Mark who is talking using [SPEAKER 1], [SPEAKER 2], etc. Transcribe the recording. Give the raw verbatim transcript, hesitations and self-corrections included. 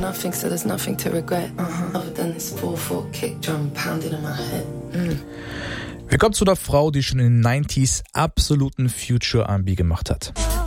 [SPEAKER 1] nothing, so there's nothing to regret. Uh-huh. Other than this four four kick drum pounding in my head. Mm.
[SPEAKER 2] Wir kommen zu der Frau, die schon in den neunziger absoluten Future R and B gemacht hat.